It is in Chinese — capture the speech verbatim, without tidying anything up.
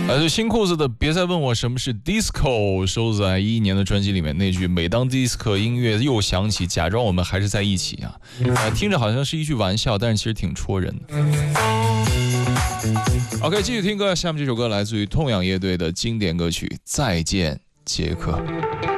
来自新裤子的别再问我什么是 disco， 收在一一年的专辑里面，那句每当 disco 音乐又响起，假装我们还是在一起啊，呃、听着好像是一句玩笑，但是其实挺戳人的。OK， 继续听歌，下面这首歌来自于痛仰乐队的经典歌曲《再见杰克》。